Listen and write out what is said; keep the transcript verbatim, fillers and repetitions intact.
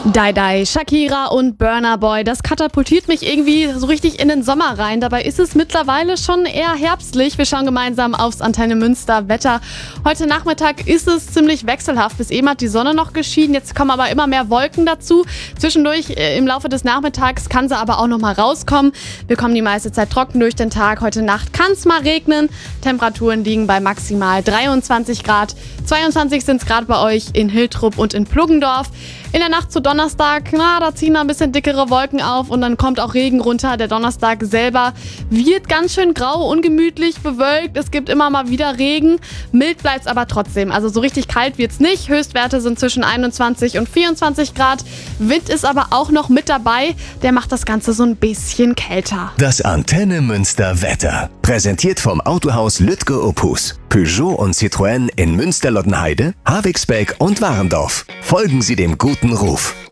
Die Die, Shakira und Burna Boy, das katapultiert mich irgendwie so richtig in den Sommer rein. Dabei ist es mittlerweile schon eher herbstlich. Wir schauen gemeinsam aufs Antenne Münster Wetter. Heute Nachmittag ist es ziemlich wechselhaft. Bis eben hat die Sonne noch geschienen, jetzt kommen aber immer mehr Wolken dazu. Zwischendurch äh, im Laufe des Nachmittags kann sie aber auch noch mal rauskommen. Wir kommen die meiste Zeit trocken durch den Tag. Heute Nacht kann es mal regnen. Temperaturen liegen bei maximal dreiundzwanzig Grad. zweiundzwanzig sind es gerade bei euch in Hiltrup und in Pluggendorf. In der Nacht zu Donnerstag, na, da ziehen da ein bisschen dickere Wolken auf und dann kommt auch Regen runter. Der Donnerstag selber wird ganz schön grau, ungemütlich, bewölkt. Es gibt immer mal wieder Regen. Mild bleibt es aber trotzdem. Also so richtig kalt wird's nicht. Höchstwerte sind zwischen einundzwanzig und vierundzwanzig Grad. Wind ist aber auch noch mit dabei. Der macht das Ganze so ein bisschen kälter. Das Antenne Münster Wetter. Präsentiert vom Autohaus Lütke Opus. Peugeot und Citroën in Münster-Lottenheide, Havixbeck und Warendorf. Folgen Sie dem guten Ruf.